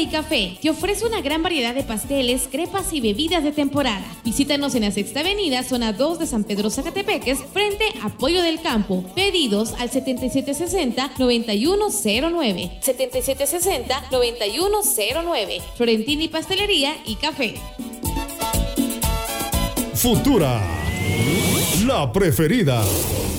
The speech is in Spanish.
y Café te ofrece una gran variedad de pasteles, crepas y bebidas de temporada. Visítanos en la Sexta Avenida, zona 2 de San Pedro Zacatepeques, frente a Pollo del Campo. Pedidos al 7760-9109. 7760-9109. Florentini Pastelería y Café. Futura, la preferida.